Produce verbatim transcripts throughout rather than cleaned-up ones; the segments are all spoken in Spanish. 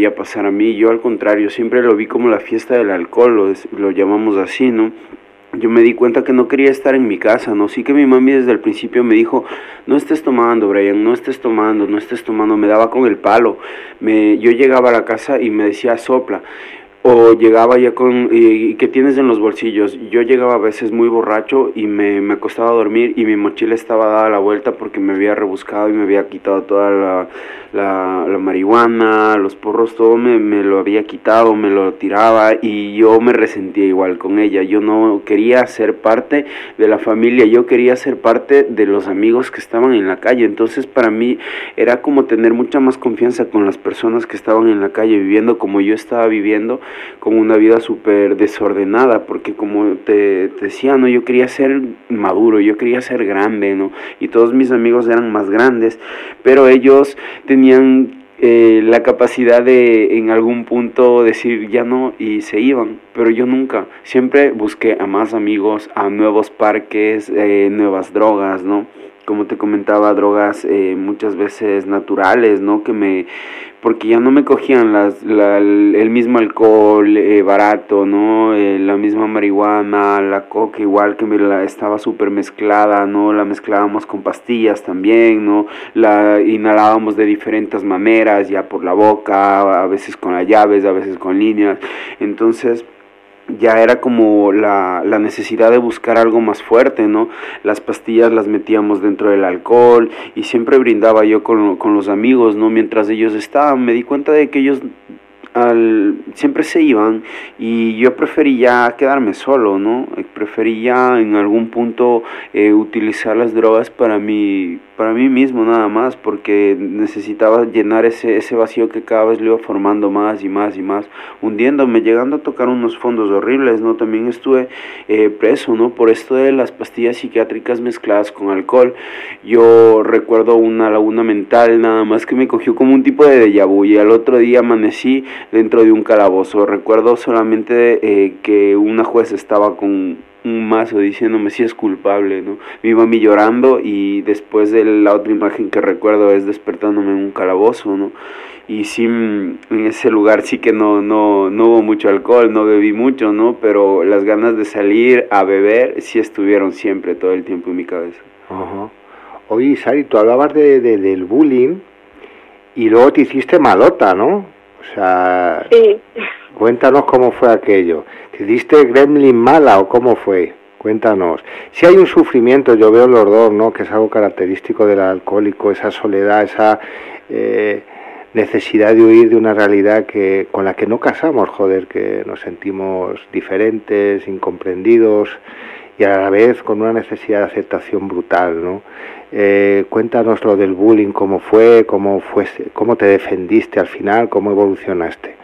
podía pasar a mí. Yo al contrario, siempre lo vi como la fiesta del alcohol, lo, lo llamamos así, ¿no? Yo me di cuenta que no quería estar en mi casa, ¿no? Sí que mi mami desde el principio me dijo, no estés tomando, Brian, no estés tomando, no estés tomando, me daba con el palo. Me, yo llegaba a la casa y me decía, sopla. O llegaba ya con, y, ¿qué tienes en los bolsillos? Yo llegaba a veces muy borracho y me, me acostaba a dormir y mi mochila estaba dada a la vuelta porque me había rebuscado y me había quitado toda la, la, la marihuana, los porros, todo me, me lo había quitado, me lo tiraba y yo me resentía igual con ella. Yo no quería ser parte de la familia, yo quería ser parte de los amigos que estaban en la calle. Entonces para mí era como tener mucha más confianza con las personas que estaban en la calle viviendo como yo estaba viviendo, con una vida súper desordenada, porque como te, te decía, ¿no? Yo quería ser maduro, yo quería ser grande, ¿no? Y todos mis amigos eran más grandes, pero ellos tenían eh, la capacidad de en algún punto decir ya no y se iban, pero yo nunca, siempre busqué a más amigos, a nuevos parques, eh, nuevas drogas, ¿no? Como te comentaba, drogas eh, muchas veces naturales, ¿no? Que me, porque ya no me cogían las, la, el mismo alcohol eh, barato, ¿no? Eh, la misma marihuana, la coca igual que me la estaba súper mezclada, ¿no? La mezclábamos con pastillas también, ¿no? La inhalábamos de diferentes maneras, ya por la boca, a veces con las llaves, a veces con líneas. Entonces ya era como la, la necesidad de buscar algo más fuerte, ¿no? Las pastillas las metíamos dentro del alcohol y siempre brindaba yo con, con los amigos, ¿no? Mientras ellos estaban, me di cuenta de que ellos al, siempre se iban y yo prefería quedarme solo, ¿no? Prefería en algún punto eh, utilizar las drogas para mí, para mí mismo nada más, porque necesitaba llenar ese, ese vacío que cada vez lo iba formando más y más y más, hundiéndome, llegando a tocar unos fondos horribles, ¿no? También estuve eh, preso, ¿no? Por esto de las pastillas psiquiátricas mezcladas con alcohol. Yo recuerdo una laguna mental nada más que me cogió como un tipo de déjà vu y al otro día amanecí dentro de un calabozo. Recuerdo solamente eh, que una jueza estaba con un mazo diciéndome si es culpable, ¿no? Mi mami llorando y después de la otra imagen que recuerdo es despertándome en un calabozo, ¿no? Y sí, en ese lugar sí que no, no, no hubo mucho alcohol, no bebí mucho, ¿no? Pero las ganas de salir a beber sí estuvieron siempre, todo el tiempo en mi cabeza. Uh-huh. Oye, Sari, tú hablabas de, de, del bullying y luego te hiciste malota, ¿no? O sea, sí. Cuéntanos cómo fue aquello. ¿Te diste gremlin mala o cómo fue? Cuéntanos. Si hay un sufrimiento, yo veo los dos, ¿no? Que es algo característico del alcohólico, esa soledad, esa eh, necesidad de huir de una realidad que con la que no casamos, joder, que nos sentimos diferentes, incomprendidos y a la vez con una necesidad de aceptación brutal, ¿no? Eh, cuéntanos lo del bullying, cómo fue, cómo fue, cómo te defendiste al final, cómo evolucionaste.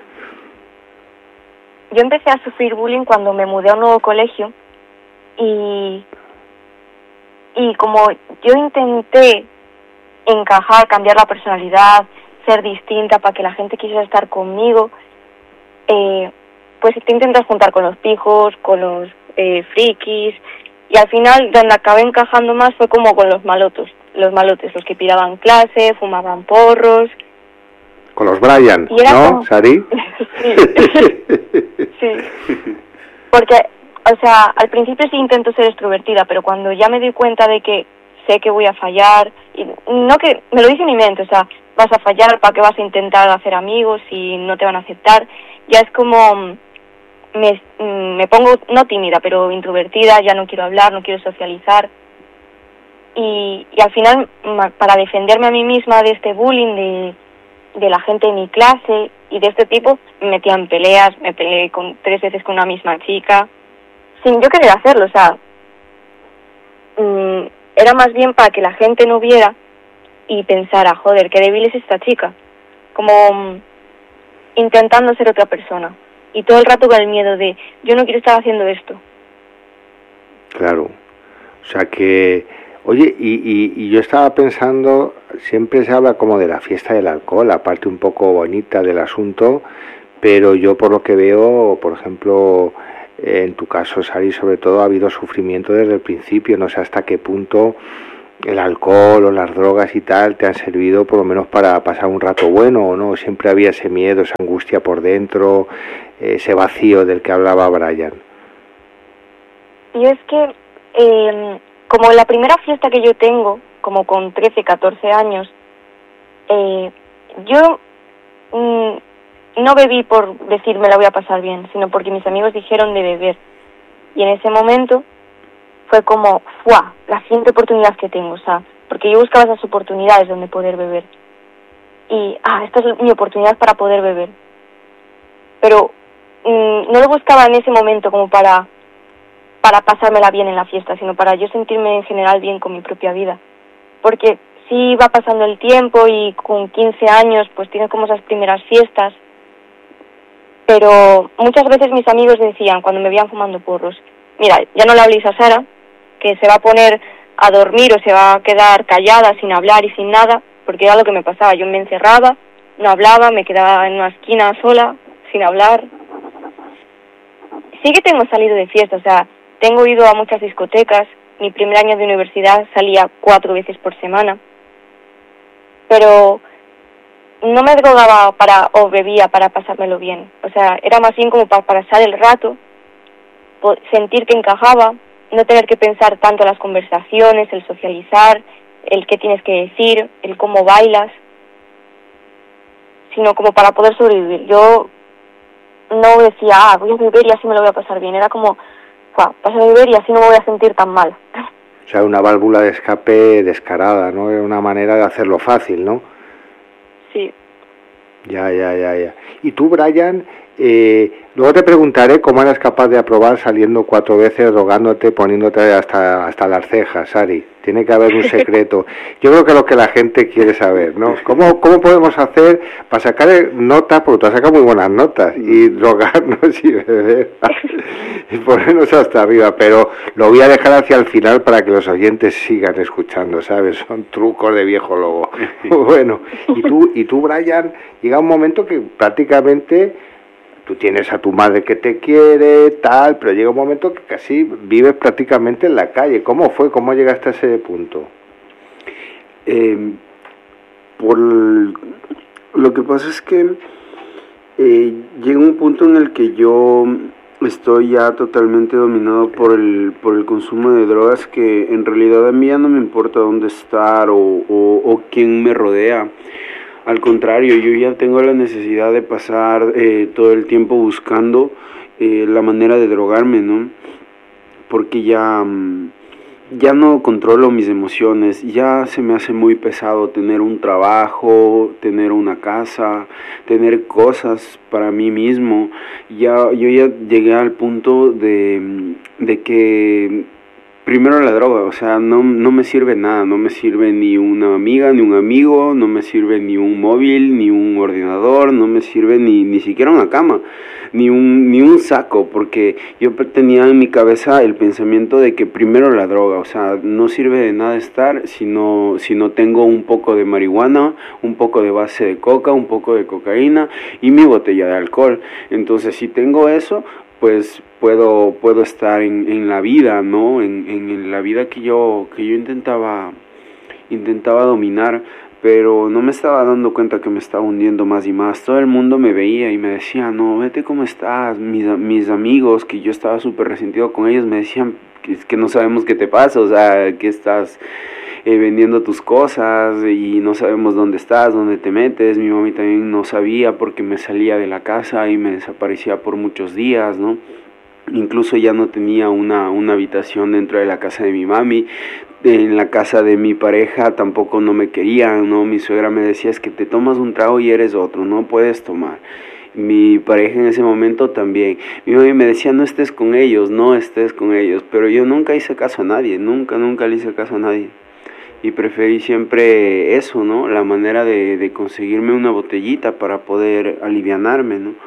Yo empecé a sufrir bullying cuando me mudé a un nuevo colegio y, y como yo intenté encajar, cambiar la personalidad, ser distinta para que la gente quisiera estar conmigo, eh, pues te intentas juntar con los pijos, con los eh, frikis, y al final donde acabé encajando más fue como con los malotos, los malotes, los que piraban clase, fumaban porros. Con los Brian, ¿no, como... Sari? Sí. Sí. Porque, o sea, al principio sí intento ser extrovertida, pero cuando ya me doy cuenta de que sé que voy a fallar, y no que, me lo dice mi mente, o sea, vas a fallar, ¿para qué vas a intentar hacer amigos si no te van a aceptar? Ya es como, me, me pongo, no tímida, pero introvertida, ya no quiero hablar, no quiero socializar. Y, y al final, para defenderme a mí misma de este bullying, de, de la gente de mi clase y de este tipo, me metía en peleas, me peleé con, tres veces con una misma chica, sin yo querer hacerlo, o sea, mmm, era más bien para que la gente no viera y pensara, joder, qué débil es esta chica, como um, intentando ser otra persona, y todo el rato con el miedo de, yo no quiero estar haciendo esto. Claro, o sea que, oye, y, y, y yo estaba pensando, siempre se habla como de la fiesta del alcohol, la parte un poco bonita del asunto, pero yo por lo que veo, por ejemplo, en tu caso, Sari, sobre todo ha habido sufrimiento desde el principio, no sé hasta qué punto el alcohol o las drogas y tal te han servido por lo menos para pasar un rato bueno, ¿o no? Siempre había ese miedo, esa angustia por dentro, ese vacío del que hablaba Brian. Y es que, eh, como la primera fiesta que yo tengo, como con trece, catorce años, eh, yo mmm, no bebí por decir me la voy a pasar bien, sino porque mis amigos dijeron de beber. Y en ese momento fue como, ¡fua!, la siguiente oportunidad que tengo, o sea, porque yo buscaba esas oportunidades donde poder beber. Y, ah, esta es mi oportunidad para poder beber. Pero mmm, no lo buscaba en ese momento como para, para pasármela bien en la fiesta, sino para yo sentirme en general bien con mi propia vida. Porque sí va pasando el tiempo y con quince años pues tienes como esas primeras fiestas, pero muchas veces mis amigos decían, cuando me veían fumando porros, mira, ya no le habléis a Sara, que se va a poner a dormir o se va a quedar callada sin hablar y sin nada, porque era lo que me pasaba, yo me encerraba, no hablaba, me quedaba en una esquina sola, sin hablar. Sí que tengo salido de fiesta, o sea, tengo ido a muchas discotecas, mi primer año de universidad salía cuatro veces por semana, pero no me drogaba para o bebía para pasármelo bien, o sea, era más bien como para pasar el rato, sentir que encajaba, no tener que pensar tanto las conversaciones, el socializar, el qué tienes que decir, el cómo bailas, sino como para poder sobrevivir. Yo no decía, ah, voy a beber y así me lo voy a pasar bien, era como, vas a beber y así no me voy a sentir tan mal. O sea, una válvula de escape descarada, ¿no? Era una manera de hacerlo fácil, ¿no? Sí. Ya, ya, ya, ya. Y tú, Brian, eh, luego te preguntaré cómo eras capaz de aprobar saliendo cuatro veces, drogándote, poniéndote hasta, hasta las cejas, Sari. Tiene que haber un secreto. Yo creo que es lo que la gente quiere saber, ¿no? ¿Cómo, cómo podemos hacer para sacar notas? Porque tú has sacado muy buenas notas, y drogarnos y beber y ponernos hasta arriba, pero lo voy a dejar hacia el final para que los oyentes sigan escuchando, ¿sabes? Son trucos de viejo lobo. Bueno, y tú, y tú, Brian, llega un momento que prácticamente tú tienes a tu madre que te quiere, tal, pero llega un momento que casi vives prácticamente en la calle. ¿Cómo fue? ¿Cómo llegaste a ese punto? Eh, por el, lo que pasa es que eh, llega un punto en el que yo estoy ya totalmente dominado por el por el consumo de drogas, que en realidad a mí ya no me importa dónde estar o, o, o quién me rodea. Al contrario, yo ya tengo la necesidad de pasar eh, todo el tiempo buscando eh, la manera de drogarme, ¿no? Porque ya, ya no controlo mis emociones, ya se me hace muy pesado tener un trabajo, tener una casa, tener cosas para mí mismo. Ya, yo ya llegué al punto de, de que primero la droga, o sea, no, no me sirve nada, no me sirve ni una amiga, ni un amigo, no me sirve ni un móvil, ni un ordenador, no me sirve ni, ni siquiera una cama, ni un, ni un saco, porque yo tenía en mi cabeza el pensamiento de que primero la droga, o sea, no sirve de nada estar si no, si no tengo un poco de marihuana, un poco de base de coca, un poco de cocaína y mi botella de alcohol. Entonces, si tengo eso, pues puedo puedo estar en, en la vida, ¿no? En, en la vida que yo que yo intentaba intentaba dominar, pero no me estaba dando cuenta que me estaba hundiendo más y más. Todo el mundo me veía y me decía, no, vete cómo estás. Mis, mis amigos, que yo estaba súper resentido con ellos, me decían que, que no sabemos qué te pasa, o sea, que estás eh, vendiendo tus cosas y no sabemos dónde estás, dónde te metes. Mi mami también no sabía porque me salía de la casa y me desaparecía por muchos días, ¿no? Incluso ya no tenía una, una habitación dentro de la casa de mi mami. En la casa de mi pareja tampoco no me querían, ¿no? Mi suegra me decía, es que te tomas un trago y eres otro, no puedes tomar. Mi pareja en ese momento también. Mi mami me decía, no estés con ellos, no estés con ellos. Pero yo nunca hice caso a nadie, nunca, nunca le hice caso a nadie. Y preferí siempre eso, ¿no? La manera de, de conseguirme una botellita para poder alivianarme, ¿no?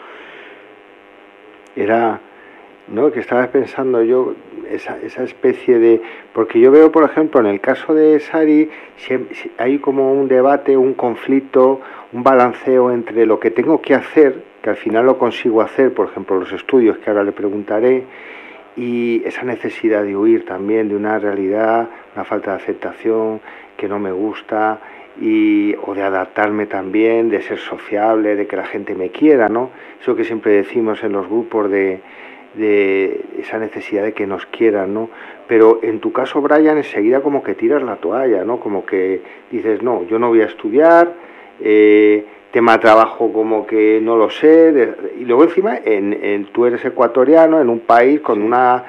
Era... ¿no? Que estaba pensando yo, esa, esa especie de... Porque yo veo, por ejemplo, en el caso de Sari, si, si hay como un debate, un conflicto, un balanceo entre lo que tengo que hacer, que al final lo consigo hacer, por ejemplo, los estudios, que ahora le preguntaré, y esa necesidad de huir también de una realidad, una falta de aceptación que no me gusta, y o de adaptarme también, de ser sociable, de que la gente me quiera, ¿no? Eso que siempre decimos en los grupos de, de esa necesidad de que nos quieran, ¿no? Pero en tu caso, Brian, enseguida como que tiras la toalla, ¿no? Como que dices, no, yo no voy a estudiar, eh, tema de trabajo como que no lo sé, de, y luego encima en, en, tú eres ecuatoriano en un país con una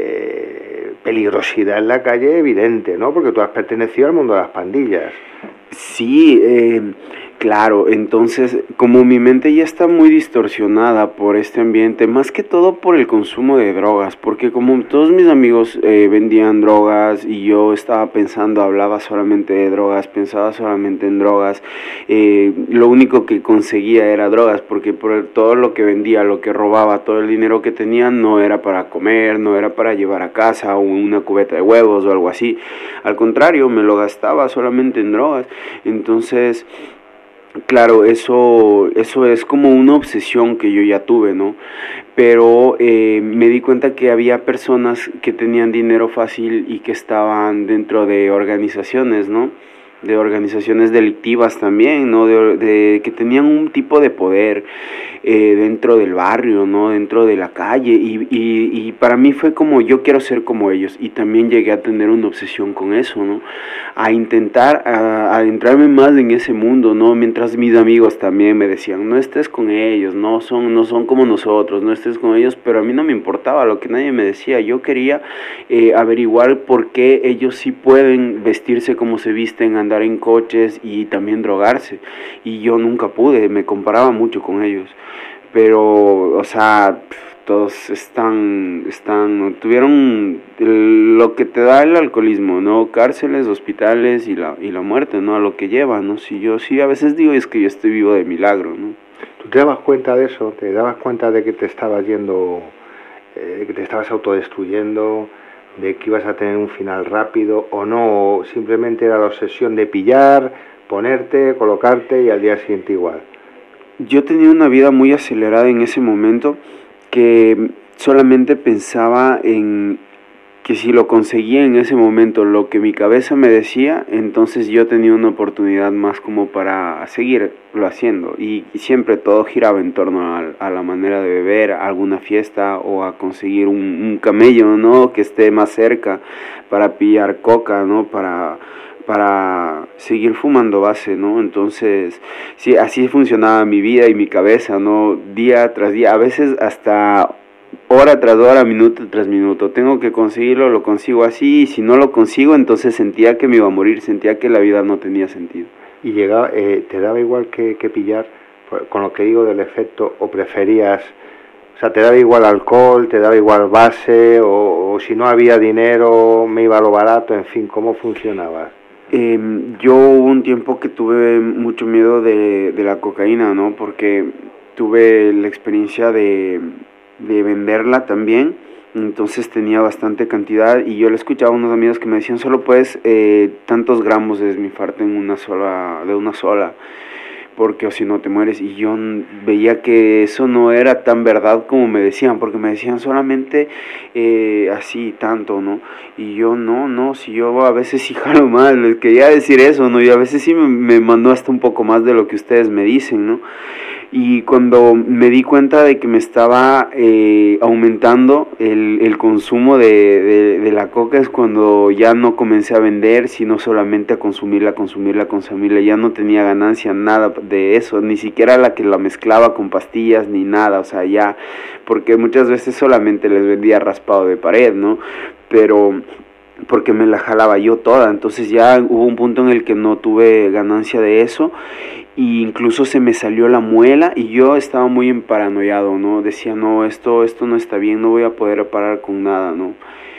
eh, peligrosidad en la calle evidente, ¿no? Porque tú has pertenecido al mundo de las pandillas. Sí, eh, claro, entonces como mi mente ya está muy distorsionada por este ambiente, más que todo por el consumo de drogas, porque como todos mis amigos eh, vendían drogas y yo estaba pensando, hablaba solamente de drogas, pensaba solamente en drogas, eh, lo único que conseguía era drogas, porque por todo lo que vendía, lo que robaba, todo el dinero que tenía no era para comer, no era para llevar a casa una cubeta de huevos o algo así, al contrario, me lo gastaba solamente en drogas. Entonces, claro, eso, eso es como una obsesión que yo ya tuve, ¿no? Pero eh, me di cuenta que había personas que tenían dinero fácil y que estaban dentro de organizaciones, ¿no? De organizaciones delictivas también, ¿no? De, de que tenían un tipo de poder eh, dentro del barrio, ¿no? Dentro de la calle, y, y, y para mí fue como, yo quiero ser como ellos, y también llegué a tener una obsesión con eso, ¿no? A intentar a, a adentrarme más en ese mundo, ¿no? Mientras mis amigos también me decían, no estés con ellos, no son, no son como nosotros, no estés con ellos, pero a mí no me importaba lo que nadie me decía, yo quería eh, averiguar por qué ellos sí pueden vestirse como se visten, andar en coches y también drogarse, y yo nunca pude, me comparaba mucho con ellos, pero, o sea, todos están, están, tuvieron el, lo que te da el alcoholismo, ¿no? Cárceles, hospitales y la, y la muerte, ¿no? A lo que lleva, ¿no? Si yo sí a veces digo, es que yo estoy vivo de milagro, ¿no? ¿Tú te dabas cuenta de eso? ¿Te dabas cuenta de que te estabas yendo, eh, de que te estabas autodestruyendo, de que ibas a tener un final rápido o no? ¿O simplemente era la obsesión de pillar, ponerte, colocarte y al día siguiente igual? Yo tenía una vida muy acelerada en ese momento, que solamente pensaba en que si lo conseguía en ese momento lo que mi cabeza me decía, entonces yo tenía una oportunidad más como para seguirlo haciendo, y, y siempre todo giraba en torno a, a la manera de beber, a alguna fiesta o a conseguir un, un camello, ¿no? Que esté más cerca para pillar coca, ¿no? Para... para seguir fumando base, ¿no? Entonces, sí, así funcionaba mi vida y mi cabeza, ¿no? Día tras día, a veces hasta hora tras hora, minuto tras minuto. Tengo que conseguirlo, lo consigo así, y si no lo consigo, entonces sentía que me iba a morir, sentía que la vida no tenía sentido. ¿Y llegaba, eh, te daba igual que, que pillar, con lo que digo del efecto, o preferías, o sea, te daba igual alcohol, te daba igual base, o, o si no había dinero, me iba a lo barato, en fin, ¿cómo funcionaba? Eh, yo hubo un tiempo que tuve mucho miedo de, de la cocaína, ¿no? Porque tuve la experiencia de, de venderla también, entonces tenía bastante cantidad, y yo le escuchaba a unos amigos que me decían, solo puedes eh, tantos gramos de esnifarte en una sola, de una sola, porque o si no te mueres, y yo veía que eso no era tan verdad como me decían, porque me decían solamente eh, así tanto, ¿no? Y yo no, no, si yo a veces sí jalo más, les quería decir eso, ¿no? Y a veces sí me, me mandó hasta un poco más de lo que ustedes me dicen, ¿no? Y cuando me di cuenta de que me estaba eh, aumentando el, el consumo de, de, de la coca, es cuando ya no comencé a vender, sino solamente a consumirla, consumirla, consumirla. Ya no tenía ganancia, nada de eso, ni siquiera la que la mezclaba con pastillas, ni nada, o sea, ya, porque muchas veces solamente les vendía raspado de pared, ¿no? Pero porque me la jalaba yo toda, entonces ya hubo un punto en el que no tuve ganancia de eso, y incluso se me salió la muela, y yo estaba muy emparanoiado, ¿no? Decía, no, esto, esto no está bien, no voy a poder parar con nada, ¿no?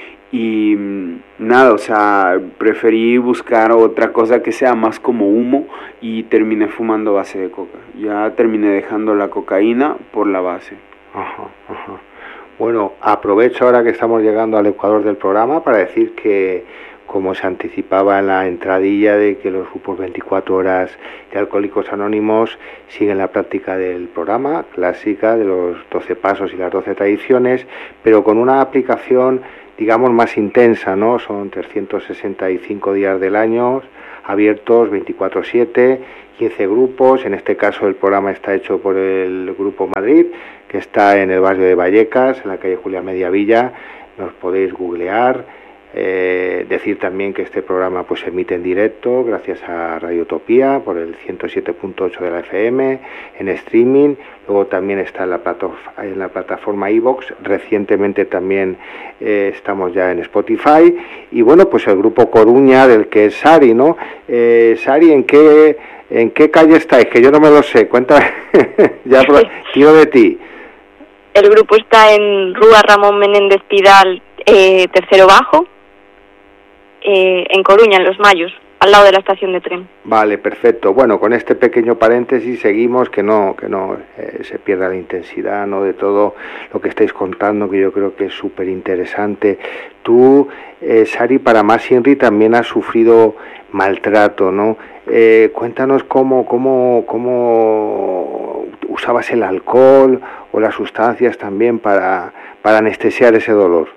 Y nada, o sea, preferí buscar otra cosa que sea más como humo, y terminé fumando base de coca. Ya terminé dejando la cocaína por la base. Ajá, ajá. Bueno, aprovecho ahora que estamos llegando al ecuador del programa para decir que como se anticipaba en la entradilla de que los grupos veinticuatro horas de Alcohólicos Anónimos siguen la práctica del programa clásica de los doce pasos y las doce tradiciones, pero con una aplicación, digamos, más intensa, ¿no? Son trescientos sesenta y cinco días del año, abiertos veinticuatro siete, quince grupos. En este caso el programa está hecho por el Grupo Madrid, que está en el barrio de Vallecas, en la calle Julia Mediavilla. Nos podéis googlear. Eh, decir también que este programa pues se emite en directo gracias a Radio Utopía por el ciento siete punto ocho de la F M, en streaming. Luego también está en la, plataforma, en la plataforma iVoox. Recientemente también eh, estamos ya en Spotify. Y bueno, pues el Grupo Coruña, del que es Sari, ¿no? Eh, Sari, ¿en qué, ¿en qué calle estáis? Que yo no me lo sé. Cuéntame, ya quiero de ti. El grupo está en Rúa Ramón Menéndez Pidal, eh, tercero bajo, eh, en Coruña, en Los Mayos, al lado de la estación de tren. Vale, perfecto. Bueno, con este pequeño paréntesis seguimos, que no que no eh, se pierda la intensidad, ¿no?, de todo lo que estáis contando, que yo creo que es súper interesante. Tú, eh, Sari, para más Inri también has sufrido maltrato, ¿no? Eh, cuéntanos cómo, cómo, cómo usabas el alcohol o las sustancias también para, para anestesiar ese dolor.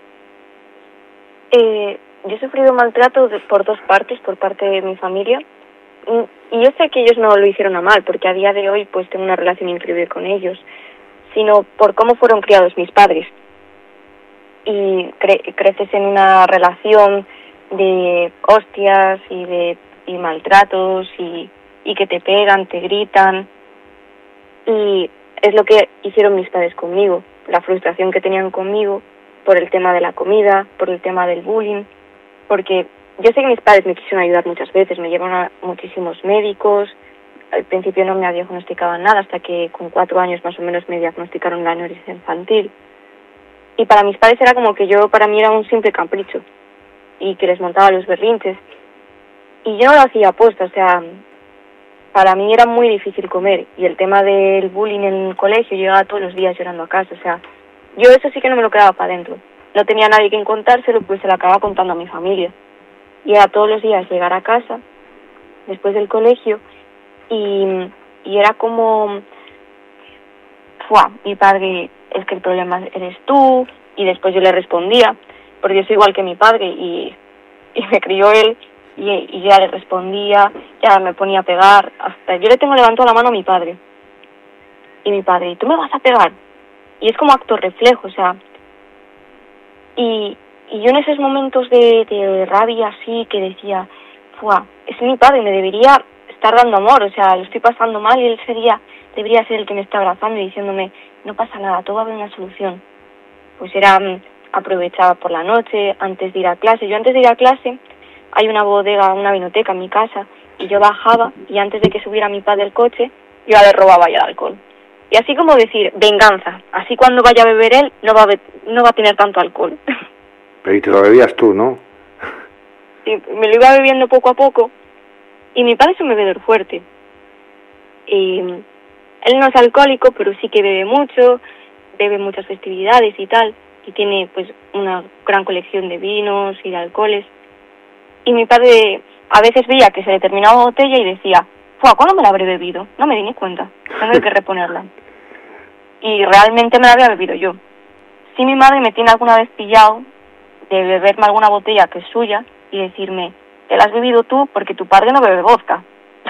Eh, yo he sufrido maltrato de, por dos partes, por parte de mi familia, y yo sé que ellos no lo hicieron a mal, porque a día de hoy pues tengo una relación increíble con ellos, sino por cómo fueron criados mis padres. Y cre- creces en una relación de hostias y de y maltratos y, y que te pegan, te gritan, y es lo que hicieron mis padres conmigo, la frustración que tenían conmigo por el tema de la comida, por el tema del bullying, porque yo sé que mis padres me quisieron ayudar muchas veces, me llevaron a muchísimos médicos. Al principio no me diagnosticaban nada, hasta que con cuatro años más o menos me diagnosticaron la anorexia infantil. Y para mis padres era como que yo, para mí era un simple capricho, y que les montaba los berrinches. Y yo no lo hacía aposta, o sea, para mí era muy difícil comer. Y el tema del bullying en el colegio, yo llegaba todos los días llorando a casa, o sea, yo eso sí que no me lo quedaba para adentro. No tenía nadie que contárselo, pues se lo acababa contando a mi familia. Y era todos los días llegar a casa, después del colegio, y, y era como, ¡fua! Mi padre, es que el problema eres tú, y después yo le respondía, porque yo soy igual que mi padre, y, y me crió él, y, y ya le respondía, ya me ponía a pegar, hasta yo le tengo levantado la mano a mi padre, y mi padre, ¿y tú me vas a pegar? Y es como acto reflejo, o sea, y, y yo en esos momentos de, de rabia así, que decía, ¡fua! Es mi padre, me debería estar dando amor, o sea, lo estoy pasando mal, y él sería, debería ser el que me está abrazando y diciéndome, no pasa nada, todo va a haber una solución. Pues era, aprovechaba por la noche, antes de ir a clase. Yo antes de ir a clase, hay una bodega, una vinoteca en mi casa, y yo bajaba, y antes de que subiera mi padre al coche, yo le robaba ya el alcohol. Y así como decir, venganza, así cuando vaya a beber él, no va a, be- no va a tener tanto alcohol. Pero y te lo bebías tú, ¿no? Sí, me lo iba bebiendo poco a poco, y mi padre es un bebedor fuerte. Y él no es alcohólico, pero sí que bebe mucho, bebe muchas festividades y tal, y tiene pues una gran colección de vinos y de alcoholes. Y mi padre a veces veía que se le terminaba la botella y decía, ¡fua! ¿Cuándo me la habré bebido? No me di ni cuenta, tengo que reponerla. Y realmente me la había bebido yo. Si mi madre me tiene alguna vez pillado de beberme alguna botella que es suya y decirme, te la has bebido tú porque tu padre no bebe vodka.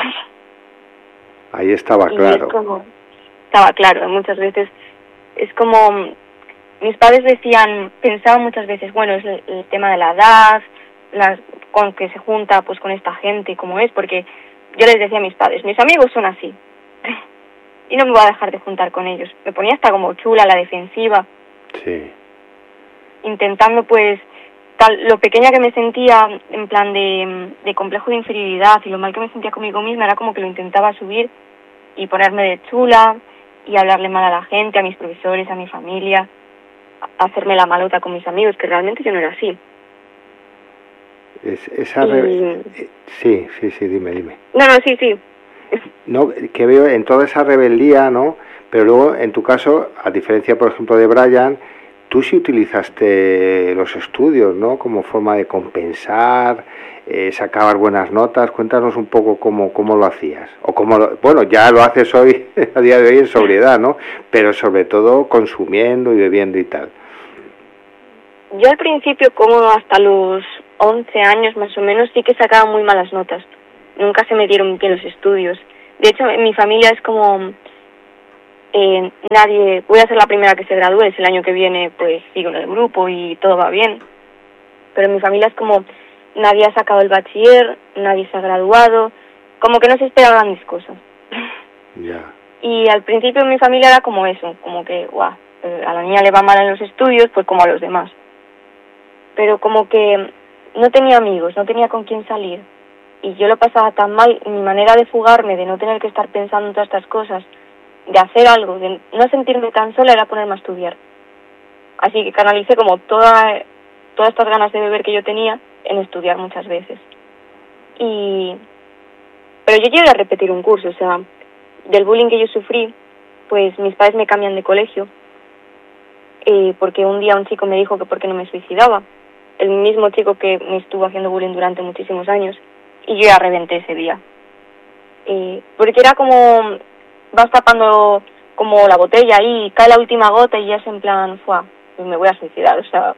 Ahí estaba Y claro. es como, estaba claro, muchas veces es como, mis padres decían, pensaban muchas veces, bueno, es el, el tema de la edad, las, con que se junta pues con esta gente como es, porque yo les decía a mis padres, mis amigos son así, y no me voy a dejar de juntar con ellos. Me ponía hasta como chula, la defensiva, Sí. intentando pues, tal, lo pequeña que me sentía, en plan de, de complejo de inferioridad, y lo mal que me sentía conmigo misma, era como que lo intentaba subir y ponerme de chula, y hablarle mal a la gente, a mis profesores, a mi familia, a hacerme la malota con mis amigos, que realmente yo no era así. Es, esa Y... re... Sí, sí, sí, dime, dime. No, no, sí, sí. No, que veo en toda esa rebeldía, ¿no? Pero luego, en tu caso, a diferencia, por ejemplo, de Brian, tú sí utilizaste los estudios, ¿no? Como forma de compensar, eh, sacabas buenas notas. Cuéntanos un poco cómo, cómo lo hacías. O cómo lo, bueno, ya lo haces hoy, a día de hoy en sobriedad, ¿no? Pero sobre todo consumiendo y bebiendo y tal. Yo al principio, como hasta los once años más o menos, sí que sacaba muy malas notas. Nunca se me dieron bien los estudios. De hecho, en mi familia es como... Eh, nadie... Voy a ser la primera que se gradúe, es el año que viene, pues sigo en el grupo y todo va bien. Pero en mi familia es como... Nadie ha sacado el bachiller, nadie se ha graduado... Como que no se esperan grandes cosas. Ya. Y al principio en mi familia era como eso, como que, guau, a la niña le va mal en los estudios, pues como a los demás. Pero como que no tenía amigos, no tenía con quién salir. Y yo lo pasaba tan mal, mi manera de fugarme, de no tener que estar pensando en todas estas cosas, de hacer algo, de no sentirme tan sola, era ponerme a estudiar. Así que canalicé como toda, todas estas ganas de beber que yo tenía en estudiar muchas veces. Y... Pero yo llegué a repetir un curso, o sea, del bullying que yo sufrí, pues mis padres me cambian de colegio, eh, porque un día un chico me dijo que por qué no me suicidaba. El mismo chico que me estuvo haciendo bullying durante muchísimos años, y yo ya reventé ese día. Eh, porque era como, vas tapando como la botella y cae la última gota y ya es en plan, fuá, pues me voy a suicidar, o sea,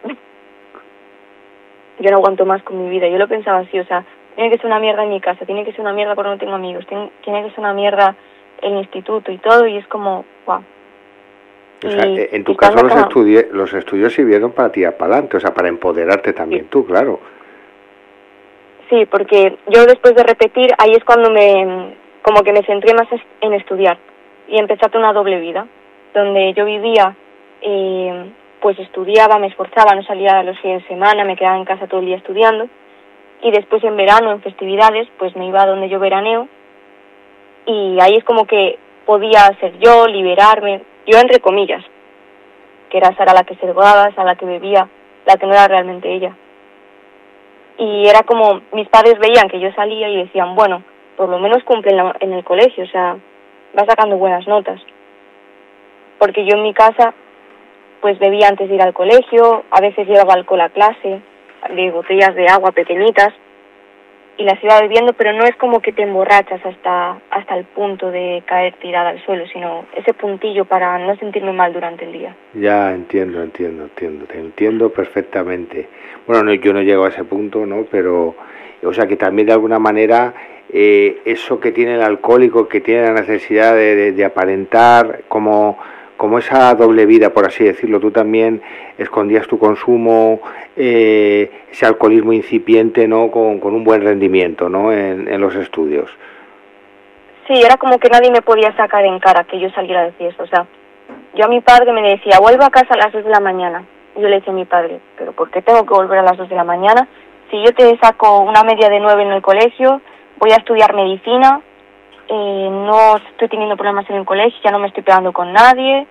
yo no aguanto más con mi vida. Yo lo pensaba así, o sea, tiene que ser una mierda en mi casa, tiene que ser una mierda porque no tengo amigos, tiene, tiene que ser una mierda el instituto y todo, y es como, guau. O sea, en tu caso los, estudi los estudios sirvieron para tirar para adelante, o sea, para empoderarte también sí. Tú, claro. Sí, porque yo después de repetir, ahí es cuando me, como que me centré más en estudiar, y empecé a tener una doble vida, donde yo vivía, eh, pues estudiaba, me esforzaba, no salía los fines de semana, me quedaba en casa todo el día estudiando, y después en verano, en festividades, pues me iba a donde yo veraneo, y ahí es como que podía ser yo, liberarme, yo entre comillas, que era Sara la que se drogaba, Sara la que bebía, la que no era realmente ella. Y era como, mis padres veían que yo salía y decían, bueno, por lo menos cumple en, la, en el colegio, o sea, va sacando buenas notas. Porque yo en mi casa, pues bebía antes de ir al colegio, a veces llevaba alcohol a clase, de botellas de agua pequeñitas, y las iba bebiendo, pero no es como que te emborrachas hasta hasta el punto de caer tirada al suelo, sino ese puntillo para no sentirme mal durante el día. Ya, entiendo, entiendo, entiendo, te entiendo perfectamente. Bueno, no, yo no llego a ese punto, ¿no? Pero, o sea, que también de alguna manera eh, eso que tiene el alcohólico, que tiene la necesidad de, de, de aparentar como... como esa doble vida, por así decirlo, tú también escondías tu consumo, eh, ese alcoholismo incipiente, ¿no? Con, con un buen rendimiento, ¿no? En, en los estudios. Sí, era como que nadie me podía sacar en cara que yo saliera de fiesta, o sea, yo a mi padre me decía, vuelvo a casa a las dos de la mañana, y yo le decía a mi padre, pero ¿por qué tengo que volver a las dos de la mañana? Si yo te saco una media de nueve en el colegio, voy a estudiar medicina, Eh, no estoy teniendo problemas en el colegio, ya no me estoy pegando con nadie,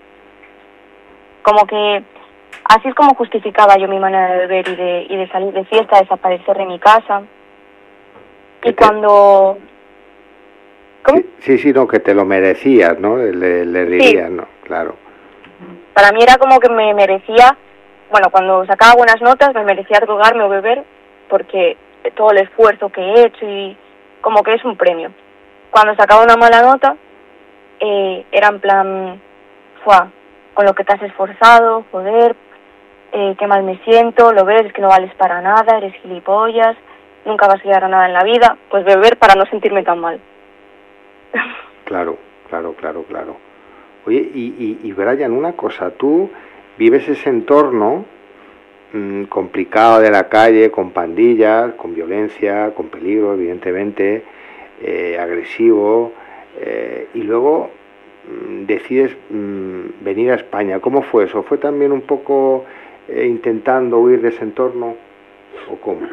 como que así es como justificaba yo mi manera de beber y de, y de salir de fiesta, desaparecer de mi casa. Y te... cuando... ¿Cómo? Sí, sí, sí, no, que te lo merecías, ¿no? Le, le dirías, sí. ¿No? Claro. Para mí era como que me merecía, bueno, cuando sacaba buenas notas me merecía drogarme o beber, porque todo el esfuerzo que he hecho y como que es un premio. Cuando sacaba una mala nota, eh, era en plan, fuá, con lo que te has esforzado, joder, eh, qué mal me siento, lo ves, es que no vales para nada, eres gilipollas, nunca vas a llegar a nada en la vida, pues beber para no sentirme tan mal. Claro, claro, claro, claro. Oye, y, y, y Brian, una cosa, tú vives ese entorno mmm, complicado de la calle, con pandillas, con violencia, con peligro, evidentemente, Eh, agresivo, eh, y luego mmm, decides mmm, venir a España. ¿Cómo fue eso? ¿Fue también un poco eh, intentando huir de ese entorno o cómo?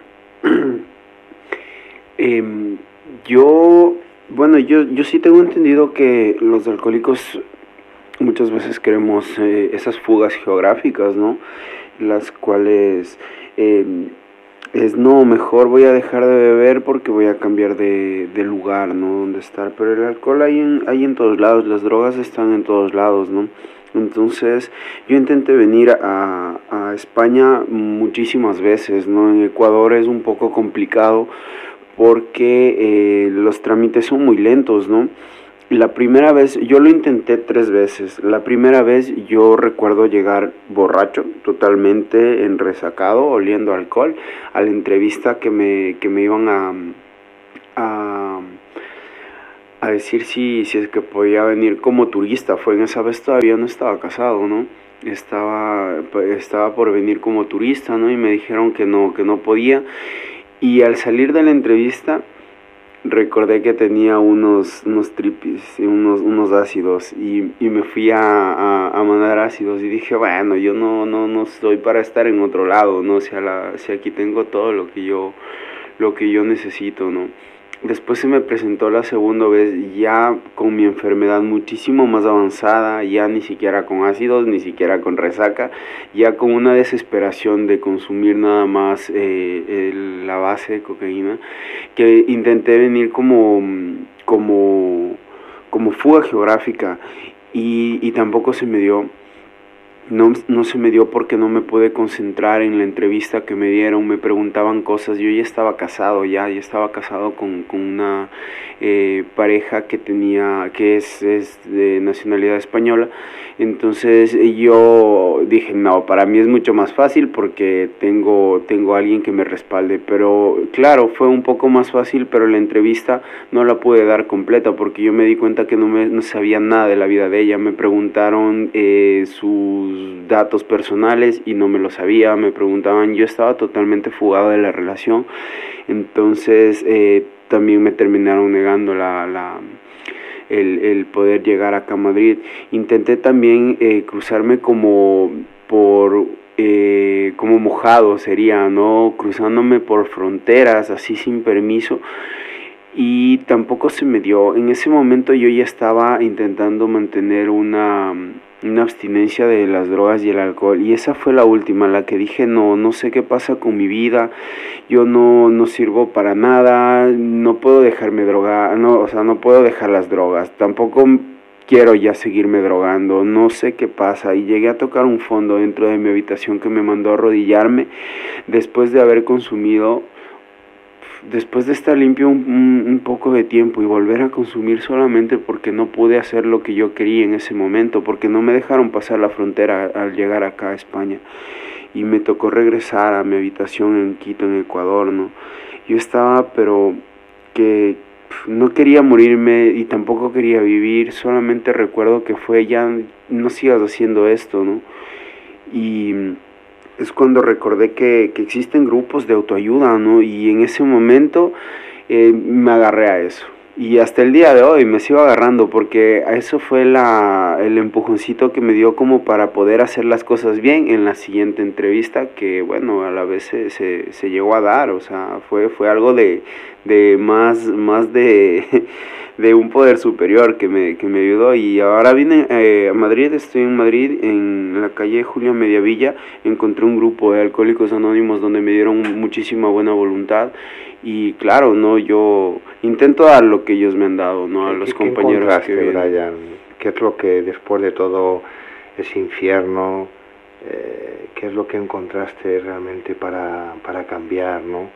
eh, yo, bueno, yo, yo sí tengo entendido que los alcohólicos muchas veces queremos eh, esas fugas geográficas, ¿no? Las cuales... Eh, es no, mejor voy a dejar de beber porque voy a cambiar de, de lugar, ¿no? Donde estar, pero el alcohol hay en, hay en todos lados, las drogas están en todos lados, ¿no? Entonces yo intenté venir a, a España muchísimas veces, ¿no? En Ecuador es un poco complicado porque eh, los trámites son muy lentos, ¿no? La primera vez, yo lo intenté tres veces. La primera vez yo recuerdo llegar borracho, totalmente enresacado, oliendo alcohol, a la entrevista que me, que me iban a, a, a decir si, si es que podía venir como turista. Fue en esa vez todavía no estaba casado, ¿no? Estaba, estaba por venir como turista, ¿no? Y me dijeron que no, que no podía. Y al salir de la entrevista recordé que tenía unos, unos tripis, unos, unos ácidos y, y me fui a, a, a mandar ácidos y dije, bueno, yo no, no, no estoy para estar en otro lado, ¿no? Si, a la, si aquí tengo todo lo que yo, lo que yo necesito, ¿no? Después se me presentó la segunda vez ya con mi enfermedad muchísimo más avanzada, ya ni siquiera con ácidos, ni siquiera con resaca, ya con una desesperación de consumir nada más eh, el, la base de cocaína, que intenté venir como, como, como fuga geográfica y, y tampoco se me dio. No, no se me dio porque no me pude concentrar en la entrevista que me dieron, me preguntaban cosas, yo ya estaba casado, ya, ya estaba casado con, con una eh, pareja que tenía, que es, es de nacionalidad española, entonces yo dije, no, para mí es mucho más fácil porque tengo, tengo a alguien que me respalde, pero claro, fue un poco más fácil, pero la entrevista no la pude dar completa porque yo me di cuenta que no, me, no sabía nada de la vida de ella, me preguntaron eh, sus datos personales y no me lo sabía, me preguntaban, yo estaba totalmente fugado de la relación, entonces eh, también me terminaron negando la, la, el, el poder llegar acá a Madrid. Intenté también eh, cruzarme como por eh, como mojado sería, ¿no? Cruzándome por fronteras así sin permiso y tampoco se me dio. En ese momento yo ya estaba intentando mantener una una abstinencia de las drogas y el alcohol y esa fue la última, la que dije no, no sé qué pasa con mi vida, yo no, no sirvo para nada, no puedo dejarme drogar, no, o sea, no puedo dejar las drogas, tampoco quiero ya seguirme drogando, no sé qué pasa y llegué a tocar un fondo dentro de mi habitación que me mandó a arrodillarme después de haber consumido, después de estar limpio un, un, un poco de tiempo y volver a consumir solamente porque no pude hacer lo que yo quería en ese momento, porque no me dejaron pasar la frontera al llegar acá a España y me tocó regresar a mi habitación en Quito, en Ecuador, ¿no? Yo estaba, pero que no quería morirme y tampoco quería vivir, solamente recuerdo que fue ya, no sigas haciendo esto, ¿no? Y es cuando recordé que, que existen grupos de autoayuda, ¿no? Y en ese momento eh, me agarré a eso. Y hasta el día de hoy me sigo agarrando porque eso fue la, el empujoncito que me dio como para poder hacer las cosas bien en la siguiente entrevista que, bueno, a la vez se, se, se llegó a dar. O sea, fue, fue algo de, de más, más de... de un poder superior que me, que me ayudó y ahora vine eh, a Madrid, estoy en Madrid, en la calle Julio Mediavilla, encontré un grupo de Alcohólicos Anónimos donde me dieron muchísima buena voluntad y claro, no, yo intento dar lo que ellos me han dado, no a los compañeros que vienen. Brian? ¿Qué es lo que después de todo ese infierno, eh, qué es lo que encontraste realmente para, para cambiar, no?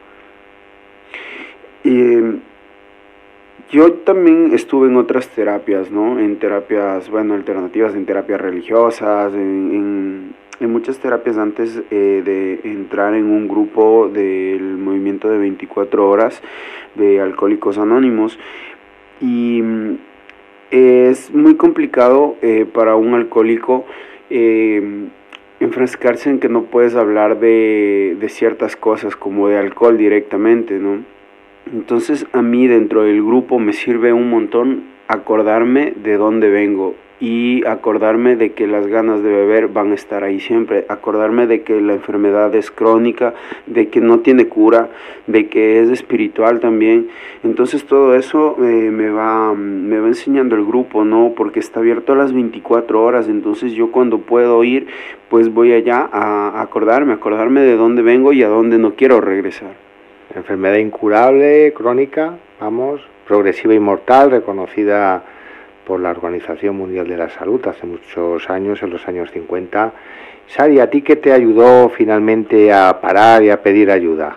Y yo también estuve en otras terapias, ¿no? En terapias, bueno, alternativas, en terapias religiosas, en, en, en muchas terapias antes eh, de entrar en un grupo del movimiento de veinticuatro horas de Alcohólicos Anónimos. Y es muy complicado eh, para un alcohólico eh, enfrascarse en que no puedes hablar de, de ciertas cosas como de alcohol directamente, ¿no? Entonces a mí dentro del grupo me sirve un montón acordarme de dónde vengo y acordarme de que las ganas de beber van a estar ahí siempre, acordarme de que la enfermedad es crónica, de que no tiene cura, de que es espiritual también. Entonces todo eso eh, me va me va enseñando el grupo, ¿no? Porque está abierto a las veinticuatro horas, entonces yo cuando puedo ir, pues voy allá a acordarme, acordarme de dónde vengo y a dónde no quiero regresar. Enfermedad incurable, crónica, vamos, progresiva y mortal, reconocida por la Organización Mundial de la Salud hace muchos años, en los años cincuenta. Sari, ¿a ti qué te ayudó finalmente a parar y a pedir ayuda?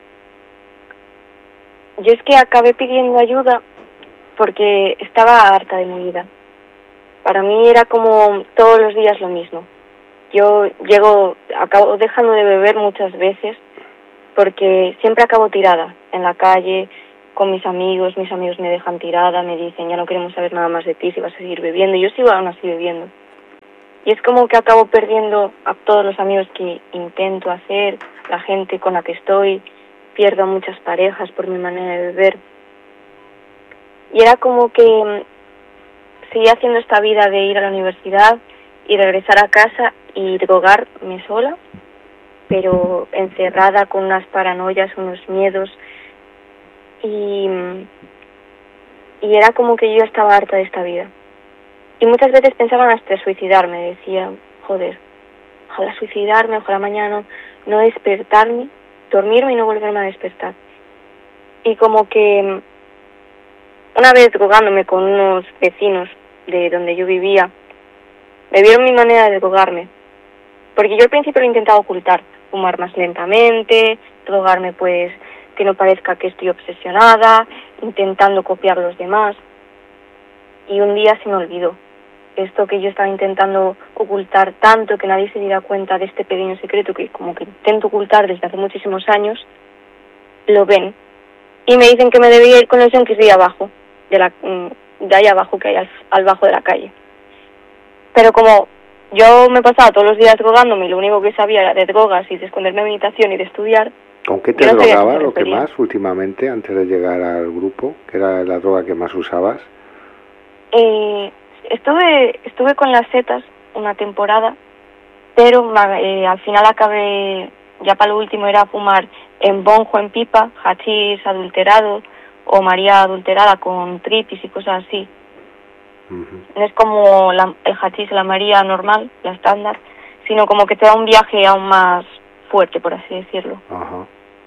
Yo es que acabé pidiendo ayuda porque estaba harta de mi vida. Para mí era como todos los días lo mismo. Yo llego, acabo dejando de beber muchas veces porque siempre acabo tirada en la calle con mis amigos, mis amigos me dejan tirada, me dicen ya no queremos saber nada más de ti si vas a seguir bebiendo, y yo sigo aún así bebiendo. Y es como que acabo perdiendo a todos los amigos que intento hacer, la gente con la que estoy, pierdo a muchas parejas por mi manera de beber. Y era como que seguía haciendo esta vida de ir a la universidad y regresar a casa y drogarme sola, pero encerrada con unas paranoias, unos miedos, y, y era como que yo estaba harta de esta vida. Y muchas veces pensaban hasta suicidarme, decía, joder, ojalá suicidarme, ojalá mañana no, no despertarme, dormirme y no volverme a despertar. Y como que una vez drogándome con unos vecinos de donde yo vivía, me vieron mi manera de drogarme, porque yo al principio lo intentaba ocultar, fumar más lentamente, drogarme pues que no parezca que estoy obsesionada, intentando copiar a los demás. Y un día se me olvidó. Esto que yo estaba intentando ocultar tanto, que nadie se diera cuenta de este pequeño secreto que como que intento ocultar desde hace muchísimos años, lo ven. Y me dicen que me debía ir con los yonkis de ahí abajo, de, la, de ahí abajo, que hay al, al bajo de la calle. Pero como yo me pasaba todos los días drogándome y lo único que sabía era de drogas y de esconderme en mi habitación y de estudiar. ¿Con qué te no drogabas lo que más últimamente, antes de llegar al grupo? ¿Qué era la droga que más usabas? Eh, estuve estuve con las setas una temporada, pero eh, al final acabé, ya para lo último era fumar en bonjo, en pipa, hachís adulterado o María adulterada con tripis y cosas así. Uh-huh. No es como la, el hachís, la María normal, la estándar, sino como que te da un viaje aún más fuerte, por así decirlo. Uh-huh.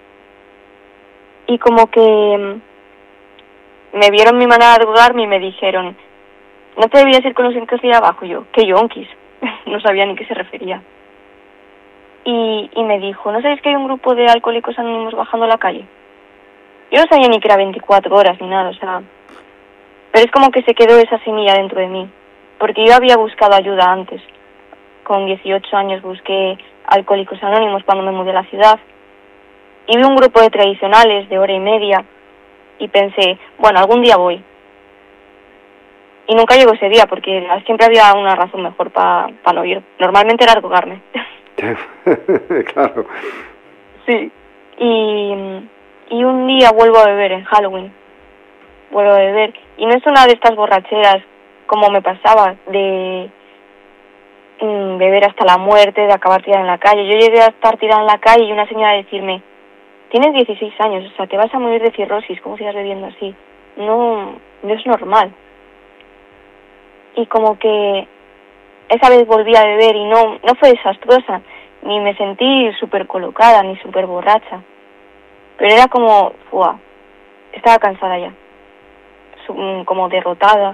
Y como que me vieron mi manera de drogarme y me dijeron, ¿no te debías ir con los yonkis de abajo? Yo, ¿qué yonkis? No sabía ni qué se refería. Y, y me dijo, ¿no sabéis que hay un grupo de alcohólicos anónimos bajando a la calle? Yo no sabía ni que era veinticuatro horas ni nada, o sea... Pero es como que se quedó esa semilla dentro de mí, porque yo había buscado ayuda antes. Con dieciocho años busqué alcohólicos anónimos cuando me mudé a la ciudad. Y vi un grupo de tradicionales de hora y media y pensé, bueno, algún día voy. Y nunca llegó ese día porque siempre había una razón mejor para pa no ir. Normalmente era drogarme. Claro. Sí. Y, y un día vuelvo a beber en Halloween. Vuelvo a beber. Y no es una de estas borracheras como me pasaba de mmm, beber hasta la muerte, de acabar tirada en la calle. Yo llegué a estar tirada en la calle y una señora decirme, tienes dieciséis años, o sea, te vas a morir de cirrosis, ¿cómo sigas bebiendo así? No, no es normal. Y como que esa vez volví a beber y no, no fue desastrosa, ni me sentí súper colocada, ni súper borracha. Pero era como, ¡fua! Estaba cansada ya, como derrotada.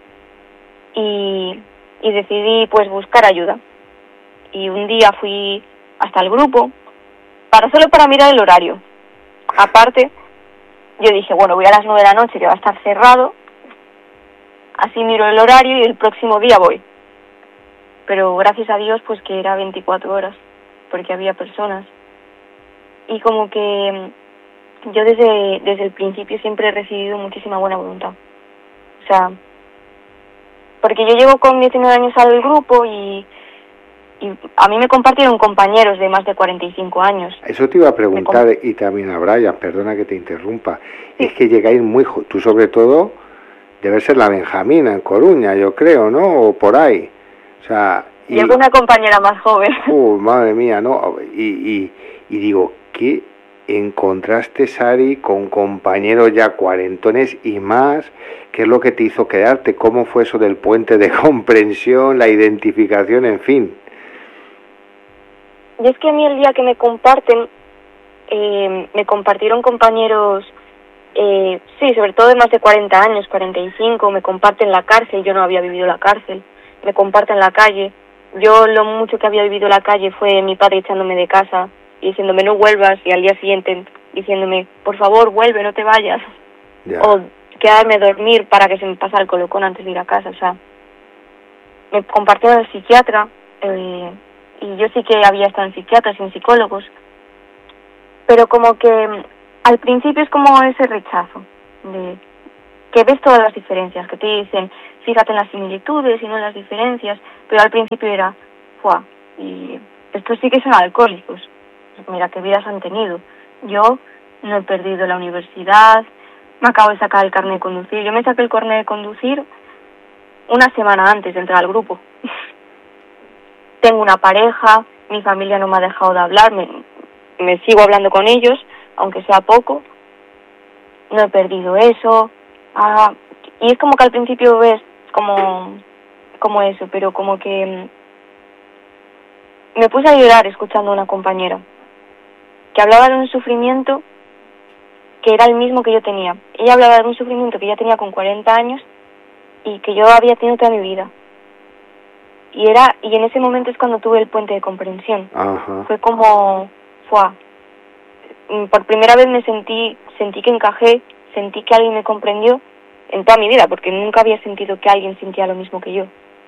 Y, y decidí pues buscar ayuda. Y un día fui hasta el grupo, para solo para mirar el horario. Aparte, yo dije, bueno, voy a las nueve de la noche que va a estar cerrado, así miro el horario y el próximo día voy. Pero gracias a Dios pues que era veinticuatro horas, porque había personas. Y como que yo desde, desde el principio siempre he recibido muchísima buena voluntad. O sea, porque yo llevo con diecinueve años al grupo y... Y a mí me compartieron compañeros de más de cuarenta y cinco años. Eso te iba a preguntar, y también a Brian, perdona que te interrumpa. Sí. Es que llegáis muy... Tú sobre todo, debes ser la Benjamina en Coruña, yo creo, ¿no? O por ahí. O sea... Y... Llegó una compañera más joven. Uh, madre mía, ¿no? Y, y, y digo, ¿qué encontraste, Sari, con compañeros ya cuarentones y más? ¿Qué es lo que te hizo quedarte? ¿Cómo fue eso del puente de comprensión, la identificación, en fin? Y es que a mí el día que me comparten, eh, me compartieron compañeros eh, sí, sobre todo de más de cuarenta años, cuarenta y cinco, me comparten la cárcel, yo no había vivido la cárcel, me comparten la calle. Yo lo mucho que había vivido la calle fue mi padre echándome de casa y diciéndome no vuelvas, y al día siguiente diciéndome por favor vuelve, no te vayas. Ya. O quedarme a dormir para que se me pasara el colocón antes de ir a casa. O sea, me compartió el psiquiatra, eh, y yo sí que había estado en psiquiatras y en psicólogos, pero como que al principio es como ese rechazo, de que ves todas las diferencias, que te dicen, fíjate en las similitudes y no en las diferencias, pero al principio era, ¡fua! Y estos sí que son alcohólicos, mira qué vidas han tenido. Yo no he perdido la universidad, me acabo de sacar el carnet de conducir, yo me saqué el carnet de conducir una semana antes de entrar al grupo. Tengo una pareja, mi familia no me ha dejado de hablar, me, me sigo hablando con ellos, aunque sea poco, no he perdido eso. Ah, y es como que al principio ves como, como eso, pero como que me puse a llorar escuchando a una compañera que hablaba de un sufrimiento que era el mismo que yo tenía. Ella hablaba de un sufrimiento que ya tenía con cuarenta años y que yo había tenido toda mi vida. Y era y en ese momento es cuando tuve el puente de comprensión. Ajá. Fue como, fue, por primera vez me sentí, sentí que encajé, sentí que alguien me comprendió en toda mi vida, porque nunca había sentido que alguien sintiera lo mismo que yo.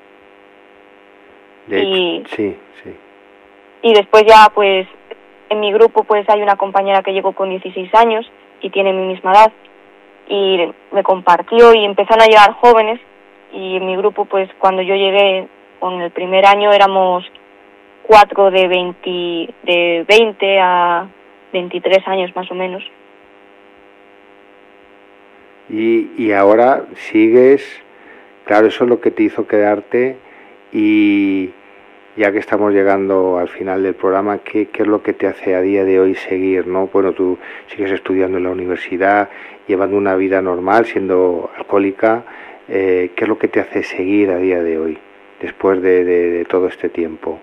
De y, hecho, sí, sí. Y después ya, pues, en mi grupo, pues, hay una compañera que llegó con dieciséis años y tiene mi misma edad, y me compartió y empezaron a llegar jóvenes, y en mi grupo, pues, cuando yo llegué con el primer año éramos cuatro de veinte, de veinte a veintitrés años más o menos. Y, y ahora sigues, claro, eso es lo que te hizo quedarte, y ya que estamos llegando al final del programa, ¿qué, qué es lo que te hace a día de hoy seguir, ¿no? Bueno, tú sigues estudiando en la universidad, llevando una vida normal, siendo alcohólica, eh, ¿qué es lo que te hace seguir a día de hoy, después de, de, de todo este tiempo?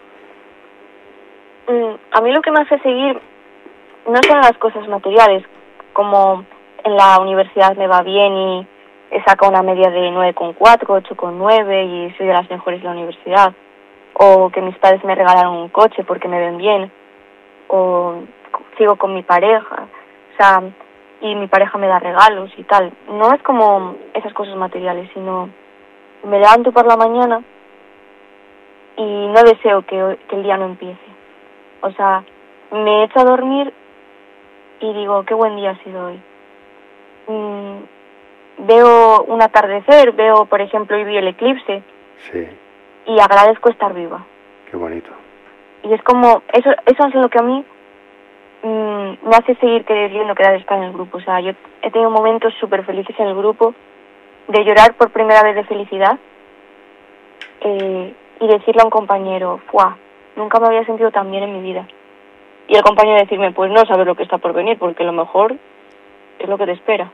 A mí lo que me hace seguir no son las cosas materiales, como en la universidad me va bien y he sacado una media de nueve coma cuatro, ocho coma nueve y soy de las mejores de la universidad, o que mis padres me regalaron un coche porque me ven bien, o sigo con mi pareja, o sea, y mi pareja me da regalos y tal. No es como esas cosas materiales, sino me levanto por la mañana y no deseo que, que el día no empiece. O sea, me echo a dormir y digo, qué buen día ha sido hoy. Mm, veo un atardecer, veo, por ejemplo, hoy vi el eclipse. Sí. Y agradezco estar viva. Qué bonito. Y es como, eso eso es lo que a mí mmm, me hace seguir queriendo quedar estar en el grupo. O sea, yo he tenido momentos súper felices en el grupo, de llorar por primera vez de felicidad, eh, y decirle a un compañero, ¡fua! Nunca me había sentido tan bien en mi vida. Y el compañero decirme, pues no sabes lo que está por venir, porque a lo mejor es lo que te espera.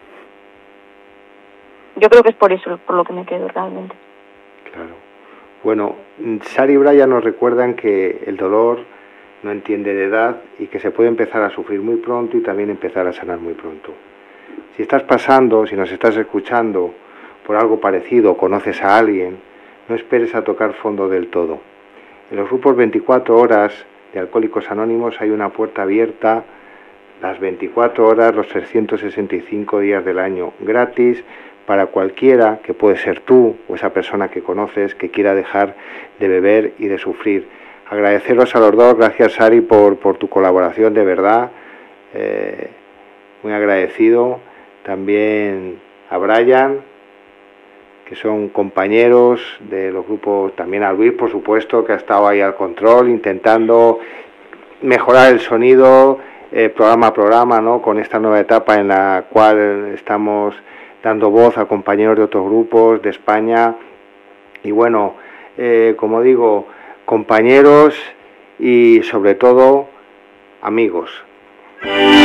Yo creo que es por eso, por lo que me quedo realmente. Claro. Bueno, Sara y Brian nos recuerdan que el dolor no entiende de edad y que se puede empezar a sufrir muy pronto y también empezar a sanar muy pronto. Si estás pasando, si nos estás escuchando por algo parecido o conoces a alguien, no esperes a tocar fondo del todo. En los grupos veinticuatro horas de Alcohólicos Anónimos hay una puerta abierta las veinticuatro horas, los trescientos sesenta y cinco días del año, gratis para cualquiera, que puede ser tú o esa persona que conoces, que quiera dejar de beber y de sufrir. Agradeceros a los dos, gracias Sari por, por tu colaboración, de verdad, eh, muy agradecido. También a Brian, que son compañeros de los grupos, también a Luis, por supuesto, que ha estado ahí al control, intentando mejorar el sonido, eh, programa a programa, ¿no? Con esta nueva etapa en la cual estamos dando voz a compañeros de otros grupos de España. Y bueno, eh, como digo, compañeros y sobre todo amigos.